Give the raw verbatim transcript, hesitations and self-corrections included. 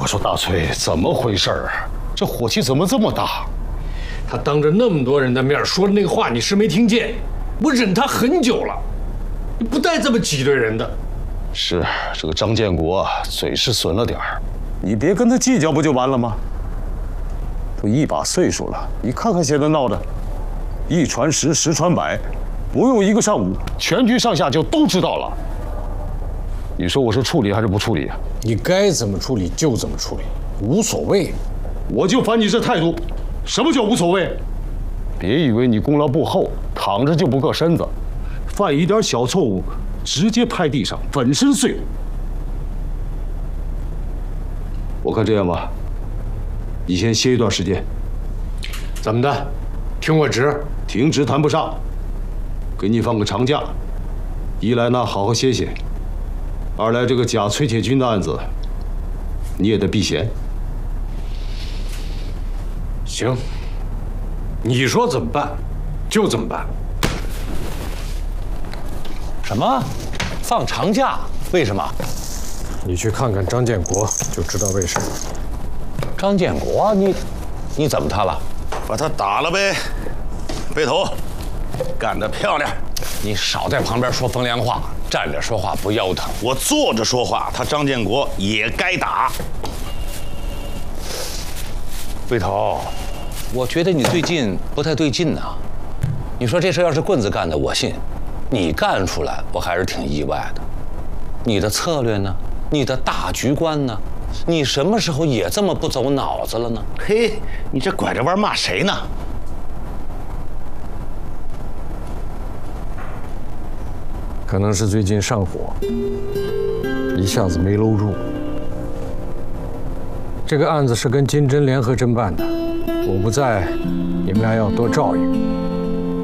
我说大崔，怎么回事儿？这火气怎么这么大？ 他当着那么多人的面说的那个话，你是没听见？我忍他很久了，你不带这么挤兑人的。 是这个张建国嘴是损了点儿， 你别跟他计较不就完了吗？都一把岁数了，你看看现在闹的，一传十，十传百，不用一个上午， 全局上下就都知道了。你说我是处理还是不处理啊？ 你该怎么处理就怎么处理，无所谓。 我就烦你这态度。什么叫无所谓？别以为你功劳不厚，躺着就不硌身子，犯一点小错误，直接拍地上，粉身碎骨。我看这样吧，你先歇一段时间。 怎么的？听我职？ 停职谈不上，给你放个长假。一来呢，好好歇歇；二来，这个假崔铁军的案子，你也得避嫌。 行，你说怎么办，就怎么办。 什么？放长假？为什么？ 你去看看张建国，就知道为什么。 张建国，你你怎么他了？ 把他打了呗。背头，干得漂亮！ 你少在旁边说风凉话，站着说话不腰疼。 我坐着说话，他张建国也该打。 背头，我觉得你最近不太对劲呐。你说这事要是棍子干的，我信；你干出来，我还是挺意外的。你的策略呢？你的大局观呢？你什么时候也这么不走脑子了呢？ 嘿，你这拐着弯骂谁呢？ 可能是最近上火，一下子没搂住。这个案子是跟金针联合侦办的，我不在，你们俩要多照应。